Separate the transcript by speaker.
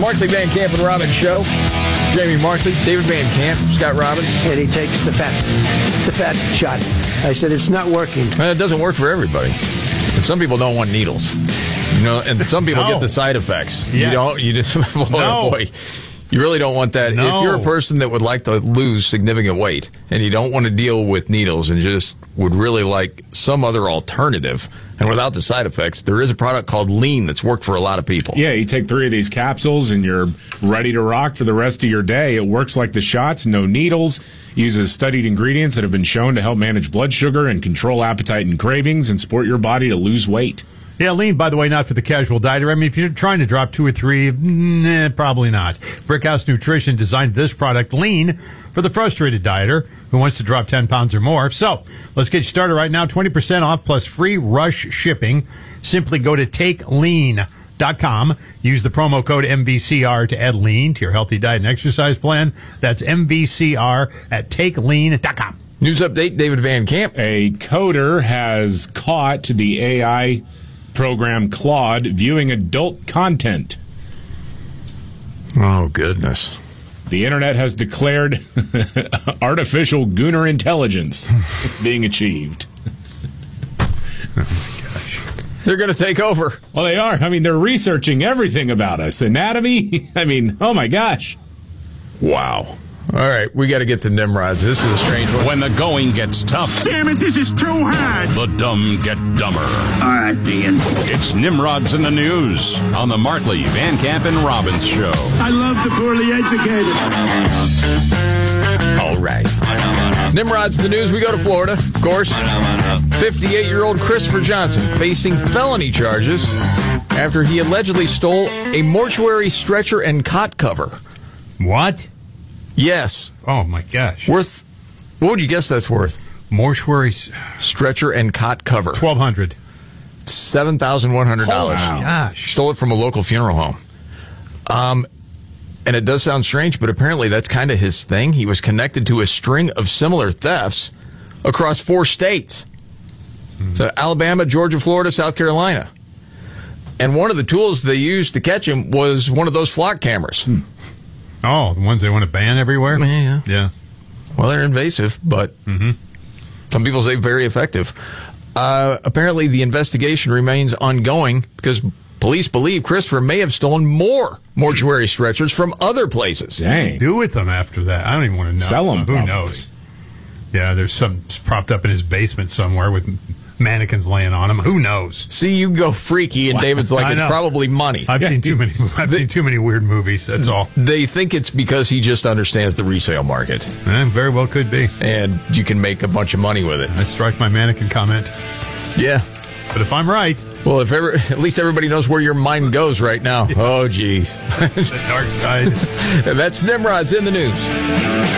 Speaker 1: Markley, Van Camp, and Robbins show. Jamie Markley, David Van Camp, Scott Robbins.
Speaker 2: And he takes the fat shot. I said, it's not working.
Speaker 1: Well, it doesn't work for everybody. And some people don't want needles. And some people get the side effects.
Speaker 2: Yeah.
Speaker 1: You just, boy, you really don't want that.
Speaker 2: No.
Speaker 1: If you're a person that would like to lose significant weight and you don't want to deal with needles and just would really like some other alternative and without the side effects, there is a product called Lean that's worked for a lot of people.
Speaker 3: Yeah, you take 3 of these capsules and you're ready to rock for the rest of your day. It works like the shots, no needles, uses studied ingredients that have been shown to help manage blood sugar and control appetite and cravings and support your body to lose weight.
Speaker 4: Yeah, Lean, by the way, not for the casual dieter. I mean, if you're trying to drop 2 or 3, probably not. Brickhouse Nutrition designed this product, Lean, for the frustrated dieter who wants to drop 10 pounds or more. So, let's get you started right now. 20% off plus free rush shipping. Simply go to TakeLean.com. Use the promo code MVCR to add Lean to your healthy diet and exercise plan. That's MVCR at TakeLean.com.
Speaker 1: News update, David Van Camp.
Speaker 3: A coder has caught the AI program Claude viewing adult content.
Speaker 1: Oh, goodness.
Speaker 3: The internet has declared artificial gooner intelligence being achieved.
Speaker 1: They're going to take over.
Speaker 3: Well, they are. I mean, they're researching everything about us. Anatomy. I mean, oh my gosh.
Speaker 1: Wow. All right, we got to get to Nimrods. This is a strange one.
Speaker 5: When the going gets tough,
Speaker 6: Damn it, this is too hard.
Speaker 5: the dumb get dumber.
Speaker 6: All right, Ian.
Speaker 5: It's Nimrods in the News on the Markley, Van Camp, and Robbins show.
Speaker 6: I love the poorly educated.
Speaker 1: All right. Nimrod's the news. We go to Florida, of course. 58-year-old Christopher Johnson facing felony charges after he allegedly stole a mortuary stretcher and cot cover.
Speaker 4: What?
Speaker 1: Yes.
Speaker 4: Oh, my gosh.
Speaker 1: Worth, what would you guess that's worth?
Speaker 4: Mortuary
Speaker 1: Stretcher and cot cover.
Speaker 4: $1,200.
Speaker 1: $7,100.
Speaker 4: Gosh.
Speaker 1: Stole it from a local funeral home. And it does sound strange, but apparently that's kind of his thing. He was connected to a string of similar thefts across 4 states. So Alabama, Georgia, Florida, South Carolina. And one of the tools they used to catch him was one of those flock cameras.
Speaker 4: Oh, the ones they want to ban everywhere?
Speaker 1: Yeah.
Speaker 4: Yeah.
Speaker 1: Well, they're invasive, but some people say very effective. Apparently, the investigation remains ongoing because police believe Christopher may have stolen more mortuary stretchers from other places.
Speaker 3: Dang.
Speaker 4: Do with them after that. I don't even want to know.
Speaker 3: Sell 'em,
Speaker 4: Who
Speaker 3: probably.
Speaker 4: knows? Yeah, there's some propped up in his basement somewhere with mannequins laying on him. Who knows?
Speaker 1: See, you go freaky, and David's like,
Speaker 4: I
Speaker 1: it's
Speaker 4: know.
Speaker 1: probably money.
Speaker 4: I've seen too many. I've seen too many weird movies. That's all.
Speaker 1: They think it's because he just understands the resale market,
Speaker 4: Very well could be.
Speaker 1: and you can make a bunch of money with it.
Speaker 4: I strike my mannequin comment.
Speaker 1: Yeah.
Speaker 4: But if I'm right,
Speaker 1: Well, if ever, at least everybody knows where your mind goes right now. Oh, geez.
Speaker 4: the dark side.
Speaker 1: That's Nimrod's in the news.